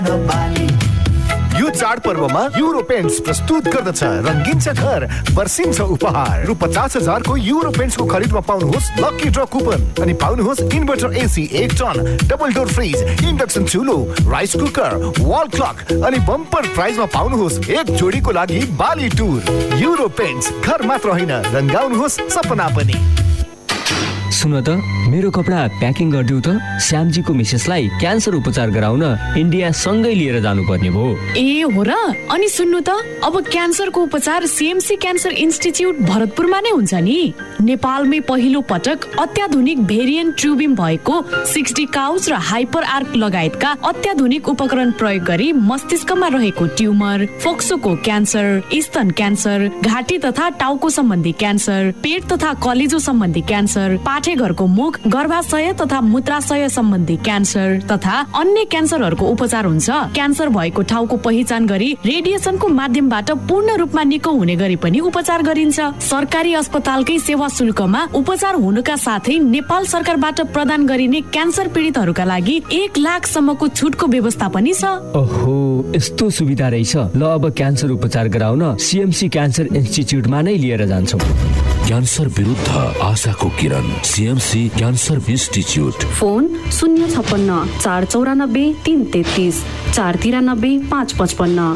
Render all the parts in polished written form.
यो चाडपर्वमा euro paints प्रस्तुत गर्दछ रंगिन्छ घर वर्षिन्छ उपहार रु 50,000 को युरो पेन्ट्सको खरिदमा पाउनुहोस् लकी ड्र कुपन अनि पाउनुहोस् inverter AC 1 ton double door fridge induction चुलो rice cooker wall clock अनि बम्पर प्राइजमा पाउनुहोस् एक जोडीको लागि बाली टुर युरो पेन्ट्स घर मात्र हैन रंगाउनुहोस् सपना पनि। सुन त मेरो कपडा प्याकिङ गरिदिउ त श्यामजीको मिसेसलाई क्यान्सर उपचार गराउन इन्डिया सँगै लिएर जानुपर्ने भयो। ए हो र? अनि सुन्नु त अब क्यान्सरको उपचार सीएमसी क्यान्सर इन्स्टिच्युट भरतपुरमा नै हुन्छ नि। नेपालमै पहिलो पटक अत्याधुनिक भेरिएन्ट ट्युबिम भएको 60 काउच र हाइपर आर्क लगायतका अत्याधुनिक उपकरण प्रयोग गरी मस्तिष्कमा रहेको ट्युमर, फोक्सोको क्यान्सर, स्तन क्यान्सर, घाँटी तथा टाउको सम्बन्धी क्यान्सर, पेट तथा कलेजो सम्बन्धी क्यान्सर, पाठेघरको मुख, गर्भाशय तथा मूत्राशय सम्बन्धी क्यान्सर तथा अन्य क्यान्सरहरूको उपचार हुन्छ। क्यान्सर भएको ठाउँको पहिचान गरी रेडिएसनको माध्यमबाट पूर्ण रूपमा निको हुने गरी पनि उपचार गरिन्छ। सरकारी अस्पतालकै सेवा शुल्कमा उपचार हुनुका साथै नेपाल सरकारबाट प्रदान गरिने क्यान्सर पीडितहरूका लागि 1 लाख सम्मको छुटको व्यवस्था पनि छ। ओहो, यस्तो सुविधा रहेछ। ल अब क्यान्सर उपचार गराउन सीएमसी क्यान्सर इन्स्टिच्युटमा नै लिएर जान्छौँ। क्यान्सर विरुद्ध आशाको किरण सीएमसी क्यान्सर इन्स्टिच्युट। फोन 056 494 333 493 555।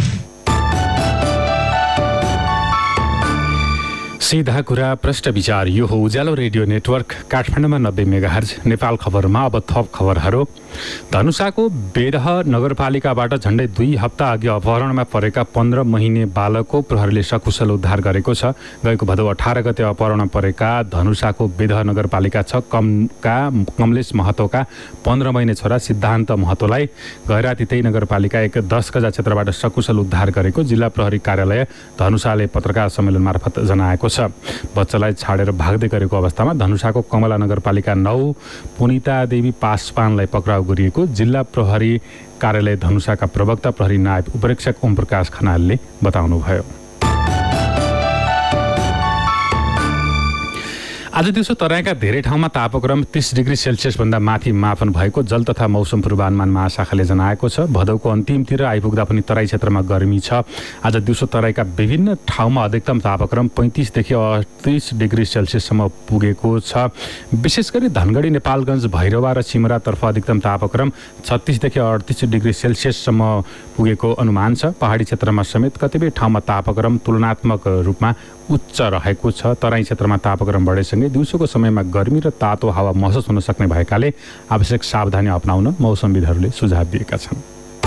सीधा कुरा प्रश्न विचार। यो हो उज्यालो रेडियो नेटवर्क काठमाडौँमा 90 मेगाहर्ज। नेपाल खबरमा अब थप खबरहरू। धनुषाको बेरह नगरपालिकाबाट झण्डै 2 हप्ता अघि अपहरणमा परेका 15 महिने बालकको प्रहरीले सकुशल उद्धार गरेको छ। गएको भदौ 18 गते अपहरणमा परेका धनुषाको बेरह नगरपालिका 6 का कमलेश महतोका 15 महिने छोरा सिद्धान्त महतोलाई गैराती त्यही नगरपालिका 1 10 गजा क्षेत्रबाट सकुशल उद्धार गरेको जिल्ला प्रहरी कार्यालय धनुषाले पत्रकार सम्मेलन मार्फत जनाएको छ। बच्चालाई छाडेर भाग्दै गरेको अवस्थामा धनुषाको कमला नगरपालिका 9 पुनिता देवी पासवानलाई पक्राउ गरिएको जिल्ला प्रहरी कार्यालय धनुषाका प्रवक्ता प्रहरी नायब उपरीक्षक ओम प्रकाश खनालले बताउनुभयो। आज दिउँसो तराईका धेरै ठाउँमा तापक्रम 30 डिग्री सेल्सियस भन्दा माथि मापन भएको जल तथा मौसम पूर्वानुमान महाशाखाले जनाएको छ। भदौको अन्तिमतिर आइपुग्दा पनि तराई क्षेत्रमा गर्मी छ। आज दिउँसो तराईका विभिन्न ठाउँमा अधिकतम तापक्रम 35 देखि 38 डिग्री सेल्सियससम्म पुगेको छ। विशेष गरी धनगढी नेपालगञ्ज भैरवा र सिमरातर्फ अधिकतम तापक्रम 36 देखि 38 डिग्री सेल्सियससम्म पुगेको अनुमान छ। पहाडी क्षेत्रमा समेत कतिपय ठाउँमा तापक्रम तुलनात्मक रूपमा उच्च रहेको छ। तराई क्षेत्रमा तापक्रम बढेसँगै दिउँसोको समयमा गर्मी र तातो हावा महसुस हुन सक्ने भएकाले आवश्यक सावधानी अपनाउन मौसमविदहरूले सुझाव दिएका छन्।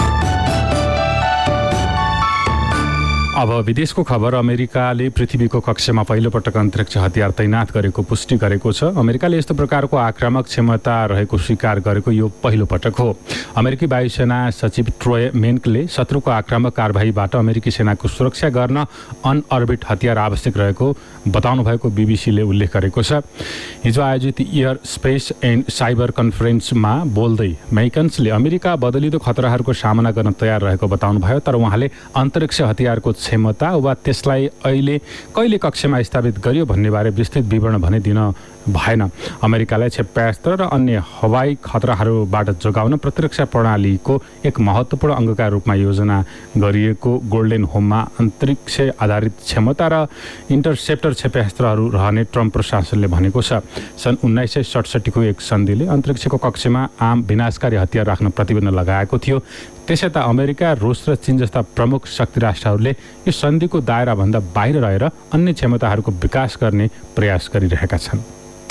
अब विदेशको खबर। अमेरिकाले पृथ्वीको कक्षामा पहिलोपटक अन्तरिक्ष हतियार तैनात गरेको पुष्टि गरेको छ। अमेरिकाले यस्तो प्रकारको आक्रामक क्षमता रहेको स्वीकार गरेको यो पहिलो पटक हो। अमेरिकी वायुसेना सचिव ट्रोय मेन्कले शत्रुको आक्रामक कारबाहीबाट अमेरिकी सेनाको सुरक्षा गर्न अनअर्बिट हतियार आवश्यक रहेको बताउनु भएको बीबीसीले उल्लेख गरेको छ। हिजो आयोजित एयर स्पेस एन्ड साइबर कन्फरेन्समा बोल्दै मैकन्सले अमेरिका बदलिदो खतराहरूको सामना गर्न तयार रहेको बताउनुभयो। तर उहाँले अन्तरिक्ष हतियारको क्षमता वा त्यसलाई अहिले कहिले कक्षामा स्थापित गरियो भन्नेबारे विस्तृत विवरण भने दिन भएन। अमेरिकालाई क्षेपणास्त्र र अन्य हवाई खतराहरूबाट जोगाउन प्रतिरक्षा प्रणालीको एक महत्त्वपूर्ण अङ्गका रूपमा योजना गरिएको गोल्डेन होममा अन्तरिक्ष आधारित क्षमता र इन्टरसेप्टर क्षेपणास्त्रहरू रहने ट्रम्प प्रशासनले भनेको छ। सन् 1967 को एक सन्धिले अन्तरिक्षको कक्षामा आम विनाशकारी हतियार राख्न प्रतिबन्ध लगाएको थियो। त्यसयता अमेरिका, रुस र चीन जस्ता प्रमुख शक्ति राष्ट्रहरूले यो सन्धिको दायराभन्दा बाहिर रहेर अन्य क्षमताहरूको विकास गर्ने प्रयास गरिरहेका छन्।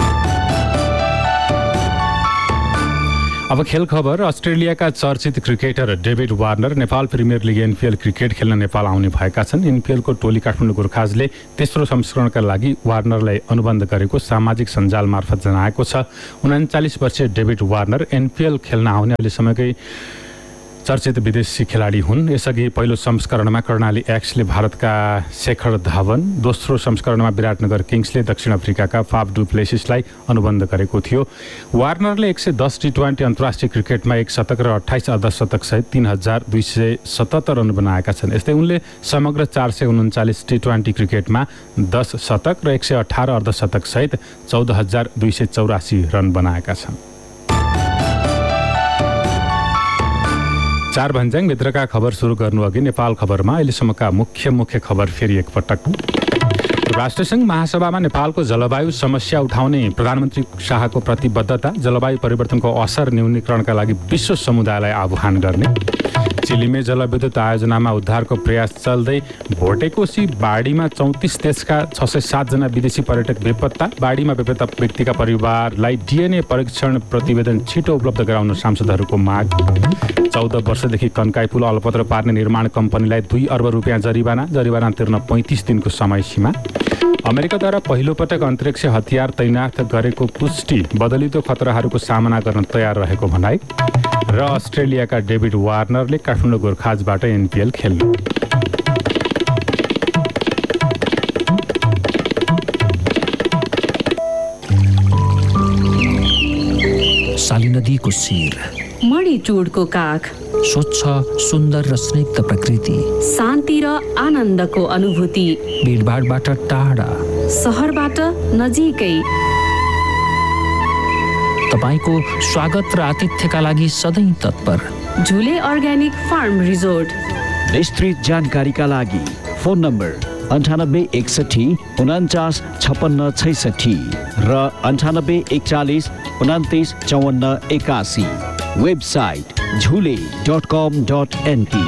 अब खेल खबर। अस्ट्रेलियाका चर्चित cricketer David Warner Nepal premier league NPL cricket खेल्न नेपाल आउने भएका छन्। एनपिएलको टोली काठमाडौँ गोर्खाजले तेस्रो संस्करणका लागि वार्नरलाई अनुबन्ध गरेको सामाजिक सञ्जाल मार्फत जनाएको छ। 39 वर्षीय डेभिड वार्नर एनपिएल खेल्न आउने अहिलेसम्मकै चर्चित विदेशी खेलाडी हुन्। यसअघि पहिलो संस्करणमा कर्णाली एक्सले भारतका शेखर धवन, दोस्रो संस्करणमा विराटनगर किङ्सले दक्षिण अफ्रिकाका फाफ डु प्लेसिसलाई अनुबन्ध गरेको थियो। वार्नरले 110 टी20 अन्तर्राष्ट्रिय क्रिकेटमा 1 शतक र 28 अर्धशतक सहित 3277 रन बनाएका छन्। यस्तै उनले समग्र 439 टी20 क्रिकेटमा 10 शतक र 118 अर्धशतक सहित 14284 रन बनाएका छन्। चार भन्ज्याङ भित्रका खबर सुरु गर्नु अघि नेपाल खबरमा अहिलेसम्मका मुख्य खबर फेरि एकपटक। राष्ट्रसङ्घ महासभामा नेपालको जलवायु समस्या उठाउने प्रधानमन्त्री शाहको प्रतिबद्धता, जलवायु परिवर्तनको असर न्यूनीकरणका लागि विश्व समुदायलाई आह्वान गर्ने। चिलीमे जलविद्युत आयोजनामा उद्धारको प्रयास चल्दै भोटेकोशी बाढीमा 34 देशका 607 जना विदेशी पर्यटक बेपत्ता। बाढीमा बेपत्ता व्यक्तिका परिवारलाई DNA परीक्षण प्रतिवेदन छिटो उपलब्ध गराउन सांसदहरूको माग। 14 वर्षदेखि कन्काई पुल अलपत्र पार्ने निर्माण कम्पनीलाई 2 अर्ब रुपियाँ जरिवाना तिर्न 35 दिनको समय सीमा। अमेरिकाद्वारा पहिलो पटक अन्तरिक्ष हतियार तैनाथ गरेको पुष्टि, बदलिदो खतराहरूको सामना गर्न तयार रहेको भनाई। र अस्ट्रेलियाका डेभिड वार्नरले काठमाडौँ गोर्खाजबाट NPL खेल्नु। साली नदीको शिर, मणिचुडको काख, स्वच्छ सुन्दर र स्निग्ध प्रकृति, शान्ति र आनन्दको अनुभूति, भिडभाडबाट टाढा, सहरबाट नजिकै, तपाईको स्वागत र आतिथ्यका लागि सधैँ तत्पर। झुले अर्ग्यानिक फार्म रिजोर्ट। विस्तृत जानकारीका लागि फोन नम्बर 98 61 49 56 66 र 98 41 29 54 81। वेबसाइट झुले.com.np।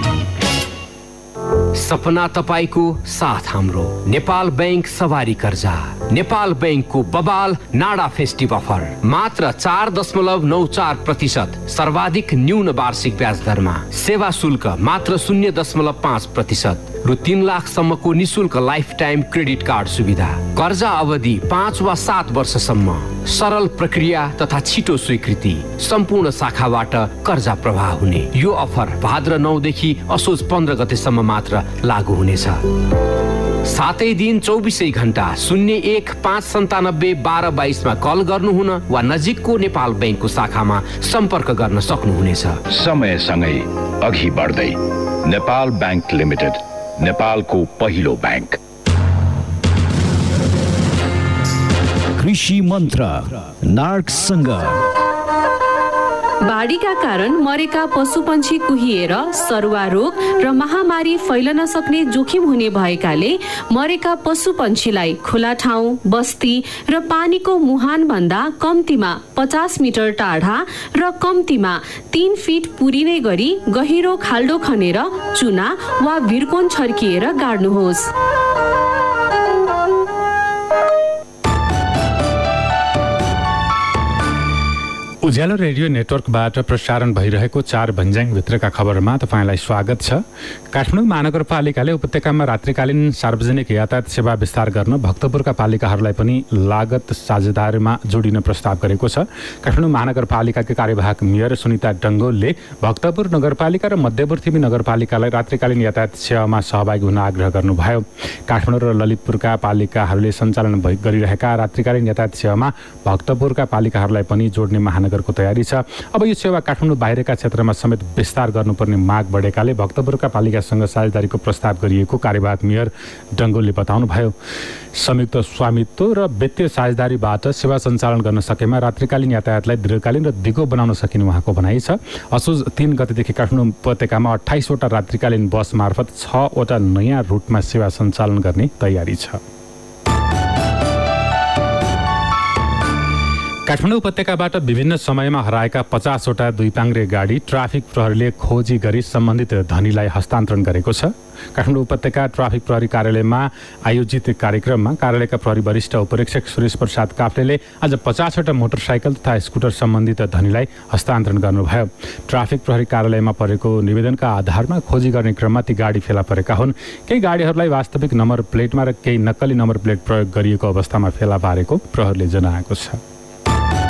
सपना तपाईको साथ हाम्रो। नेपाल बैंक सवारी कर्जा, नेपाल बैंकको बबाल नाडा फेस्टिभ अफर, मात्र 4.94% सर्वाधिक न्यून वार्षिक ब्याज दरमा, सेवा शुल्क मात्र 0.5%, रु 3 लाखसम्मको निशुल्क लाइफ टाइम क्रेडिट कार्ड सुविधा, कर्जा अवधि 5 वा 7 वर्षसम्म, सरल प्रक्रिया तथा छिटो स्वीकृति, सम्पूर्ण शाखाबाट कर्जा प्रवाह हुने। यो अफर भाद्र 9 देखि असोज 15 गतेसम्म मात्र लागू हुनेछ। सातै दिन 24 घण्टा 01 597 12 22 मा कल गर्नुहुन वा नजिकको नेपाल बैंकको शाखामा सम्पर्क गर्न सक्नुहुनेछ। समयसँगै अघि बढ्दै नेपाल बैंक लिमिटेड, नेपालको पहिलो बैंक। कृषि मन्त्र नार्कसँग। बाढीका कारण मरेका पशुपन्छी कुहिएर सरुवा रोग र महामारी फैलन सक्ने जोखिम हुने भएकाले मरेका पशुपन्छीलाई खुला ठाउँ, बस्ती र पानीको मुहान भन्दा कम्तीमा 50 मिटर टाढा र कम्तीमा 3 फिट पुरिने गरी गहिरो खाल्डो खनेर चुना वा भिरकोन छर्किएर गाड्नुहोस्। उज्यालो रेडियो नेटवर्कबाट प्रसारण भइरहेको चार भन्ज्याङ भित्रका खबरमा तपाईँलाई स्वागत छ। काठमाडौँ महानगरपालिकाले उपत्यकामा रात्रिकालीन सार्वजनिक यातायात सेवा विस्तार गर्न भक्तपुरका पालिकाहरूलाई पनि लागत साझेदारीमा जोडिन प्रस्ताव गरेको छ। काठमाडौँ महानगरपालिकाका कार्यवाहक मेयर सुनिता डङ्गोलले भक्तपुर नगरपालिका र मध्यवर्ती नगरपालिकालाई रात्रिकालीन यातायात सेवामा सहभागी हुन आग्रह गर्नुभयो। काठमाडौँ र ललितपुरका पालिकाहरूले सञ्चालन गरिरहेका रात्रिकालीन यातायात सेवामा भक्तपुरका पालिकाहरूलाई पनि जोड्ने महानगरको तयारी छ। अब यो सेवा काठमाडौँ बाहिरका क्षेत्रमा समेत विस्तार गर्नुपर्ने माग बढेकाले भक्तपुरका पालिकासँग साझेदारीको प्रस्ताव गरिएको कार्यवाहक मेयर डङ्गोलले बताउनुभयो। संयुक्त स्वामित्व र वित्तीय साझेदारीबाट सेवा सञ्चालन गर्न सकेमा रात्रिकालीन यातायातलाई दीर्घकालीन र दिगो बनाउन सकिने उहाँको भनाइ छ। असोज 3 गतेदेखि काठमाडौँ उपत्यकामा 28 वटा रात्रिकालीन बस मार्फत 6 वटा नयाँ रुटमा सेवा सञ्चालन गर्ने तयारी छ। काठमाडौँ उपत्यकाबाट विभिन्न समयमा हराएका 50 वटा दुईपाङ्ग्रे गाडी ट्राफिक प्रहरीले खोजी गरी सम्बन्धित धनीलाई हस्तान्तरण गरेको छ। काठमाडौँ उपत्यका ट्राफिक प्रहरी कार्यालयमा आयोजित कार्यक्रममा कार्यालयका प्रहरी वरिष्ठ उपरीक्षक सुरेश प्रसाद काफ्लेले आज 50 वटा मोटरसाइकल तथा स्कुटर सम्बन्धित धनीलाई हस्तान्तरण गर्नुभयो। ट्राफिक प्रहरी कार्यालयमा परेको निवेदनका आधारमा खोजी गर्ने क्रममा ती गाडी फेला परेका हुन्। केही गाडीहरूलाई वास्तविक नम्बर प्लेटमा र केही नक्कली नम्बर प्लेट प्रयोग गरिएको अवस्थामा फेला पारेको प्रहरीले जनाएको छ।